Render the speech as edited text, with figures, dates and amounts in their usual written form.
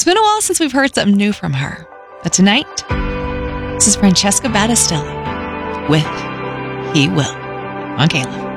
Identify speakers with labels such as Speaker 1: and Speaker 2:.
Speaker 1: been a while since we've heard something new from her. But tonight, this is Francesca Battistelli with He Will on Caleb.